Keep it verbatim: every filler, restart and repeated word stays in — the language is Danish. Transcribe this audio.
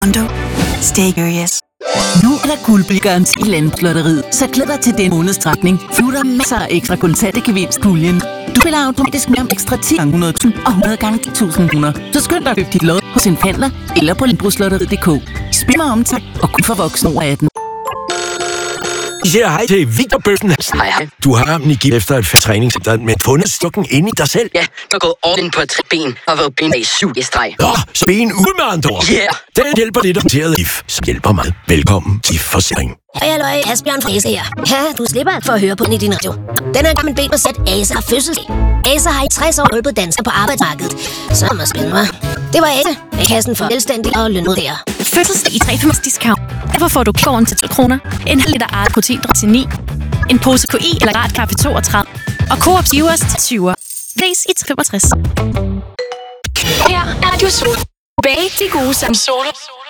Stay curious. Nu er der guldbilgaranti i Landbrugslotteriet, så glæd dig til den måneds trækning. Nu er der masser af ekstra kontante gevinstpuljen. Du spiller automatisk med om ekstra ti gange hundrede tusind og hundrede gange ti tusind kroner. Så skynd dig at købe dit lod hos en handler eller på landbrugslotteriet punktum d k. Spil med omtanke og kun for voksne over atten. Vi siger hej til Victor Bøffen. Hej, hej. Du har ham i efter et træningscenter, men fundet stukken inde i dig selv. Ja, du har gået all in på tre ben og været ben i syv i streg. Nå, så ben ud med andre ord. Yeah. Den hjælper lidt omteret I F, som hjælper mig. Velkommen til Forsikring. Hej, halløj, Asbjørn Fræse her. Ja, du slipper for at høre på den i din radio. Den her gammel ben på sæt Asa har fødselsdag. Asa har i tres år hjulpet danskere på arbejdsmarkedet. Så må spændende, hva'? Det var Asa med kassen for selvstændige og lønmodtagere. Fødselsdag i tre komma fem discount. Derfor får du kloven til tolv kroner, en halv liter Art proteindrik til ni, en pose K I eller Art kaffe toogtredive, og Coop Sivers til tyve. Læs i femogtres. Her er Radio Solo. Bag de gode som solo.